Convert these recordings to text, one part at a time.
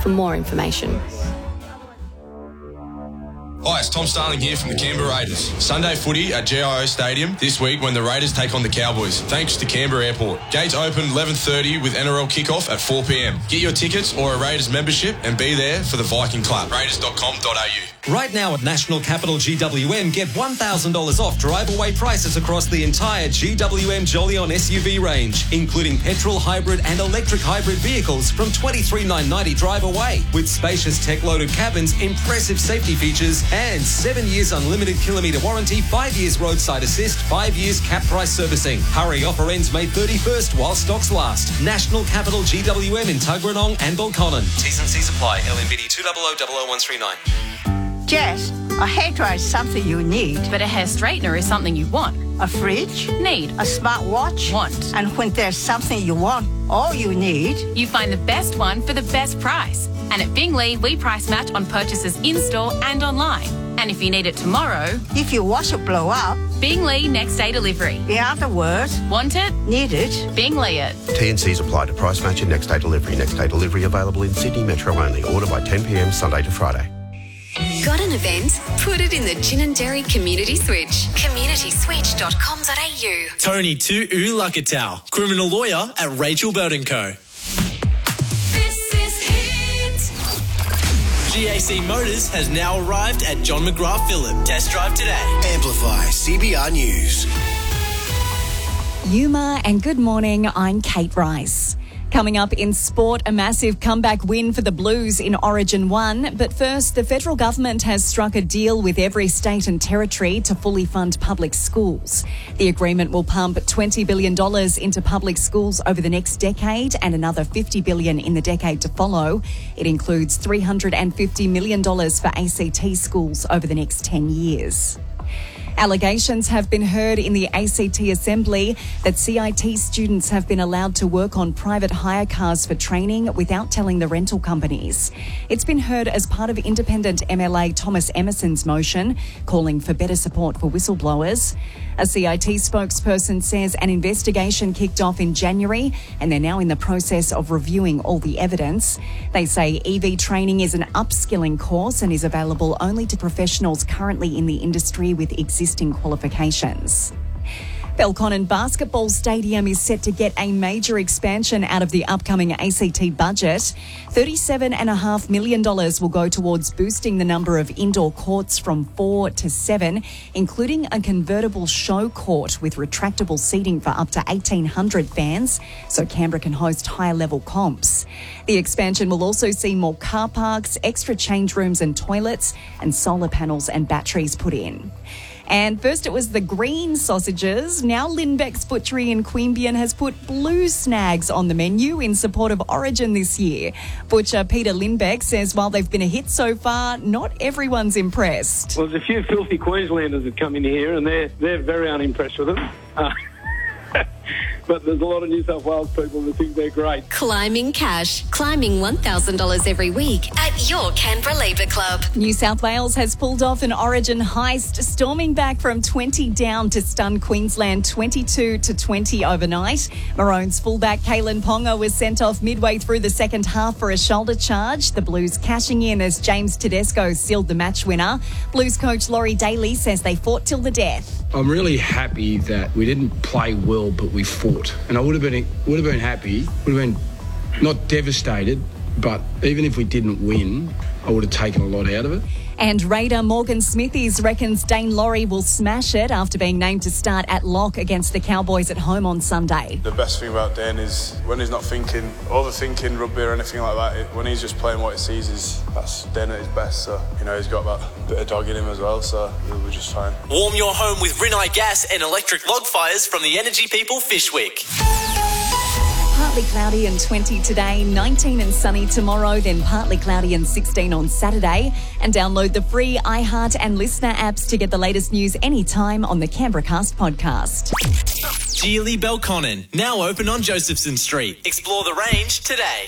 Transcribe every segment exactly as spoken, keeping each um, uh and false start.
for more information. Hi, it's Tom Starling here from the Canberra Raiders. Sunday footy at G I O Stadium this week when the Raiders take on the Cowboys, thanks to Canberra Airport. Gates open eleven thirty with N R L kickoff at four p m. Get your tickets or a Raiders membership and be there for the Viking Club. raiders dot com dot a u. Right now at National Capital G W M, get one thousand dollars off drive-away prices across the entire G W M Jolyon S U V range, including petrol, hybrid and electric hybrid vehicles from twenty-three thousand nine hundred ninety drive away, with spacious tech-loaded cabins, impressive safety features and seven years unlimited kilometre warranty, five years roadside assist, five years cap price servicing. Hurry, offer ends May thirty-first while stocks last. National Capital G W M in Tuggeranong and Belconnen. T's and C's apply. L M B D two zero zero zero zero one three nine. Jess, a hairdryer is something you need. But a hair straightener is something you want. A fridge? Need. A smartwatch? Want. And when there's something you want, all you need... You find the best one for the best price. And at Bingley, we price match on purchases in-store and online. And if you need it tomorrow... If your washer blow up... Bingley next day delivery. In other words... Want it? Need it? Bingley it. T and C's apply to price match and next day delivery. Next day delivery available in Sydney Metro only. Order by ten p m Sunday to Friday. Got an event? Put it in the Ginninderry Community Switch. community switch dot com dot a u. Tony Tu'u Lakatau, criminal lawyer at Rachel Bird and Co. This is Hit. G A C Motors has now arrived at John McGrath Phillip. Test drive today. Amplify C B R News. Yuma and good morning, I'm Kate Rice. Coming up in sport, a massive comeback win for the Blues in Origin one. But first, the federal government has struck a deal with every state and territory to fully fund public schools. The agreement will pump twenty billion dollars into public schools over the next decade and another fifty billion dollars in the decade to follow. It includes three hundred fifty million dollars for A C T schools over the next ten years. Allegations have been heard in the A C T Assembly that C I T students have been allowed to work on private hire cars for training without telling the rental companies. It's been heard as part of independent M L A Thomas Emerson's motion calling for better support for whistleblowers. A C I T spokesperson says an investigation kicked off in January and they're now in the process of reviewing all the evidence. They say E V training is an upskilling course and is available only to professionals currently in the industry with existing qualifications. Belconnen Basketball Stadium is set to get a major expansion out of the upcoming A C T budget. thirty-seven point five million dollars will go towards boosting the number of indoor courts from four to seven, including a convertible show court with retractable seating for up to eighteen hundred fans, so Canberra can host higher level comps. The expansion will also see more car parks, extra change rooms and toilets, and solar panels and batteries put in. And first it was the green sausages. Now Lindbeck's Butchery in Queanbeyan has put blue snags on the menu in support of Origin this year. Butcher Peter Lindbeck says while they've been a hit so far, not everyone's impressed. Well, there's a few filthy Queenslanders that come in here and they're, they're very unimpressed with them. Uh, but there's a lot of New South Wales people that think they're great. Climbing cash. Climbing one thousand dollars every week at your Canberra Labour Club. New South Wales has pulled off an Origin heist, storming back from twenty down to stun Queensland twenty-two to twenty overnight. Maroons fullback Kalen Ponga was sent off midway through the second half for a shoulder charge. The Blues cashing in as James Tedesco sealed the match winner. Blues coach Laurie Daly says they fought till the death. I'm really happy that we didn't play well, but we fought. And I would have been would have been happy, would have been not devastated, but even if we didn't win, I would have taken a lot out of it. And Raider Morgan Smithies reckons Dane Laurie will smash it after being named to start at lock against the Cowboys at home on Sunday. The best thing about Dane is when he's not thinking, overthinking rugby or anything like that, it, when he's just playing what he sees, is that's Dane at his best. So, you know, he's got that bit of dog in him as well, so we're just fine. Warm your home with Rinnai Gas and electric log fires from the Energy People Fishwick. Partly cloudy and twenty today, nineteen and sunny tomorrow, then partly cloudy and sixteen on Saturday. And download the free iHeart and Listener apps to get the latest news anytime on the Canberra Cast podcast. Geely Belconnen, now open on Josephson Street. Explore the range today.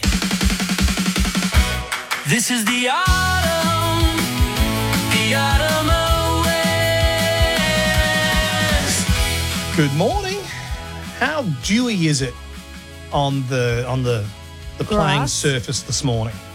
This is the autumn, the autumn always. Good morning. How dewy is it on the on the the playing Grass. surface this morning?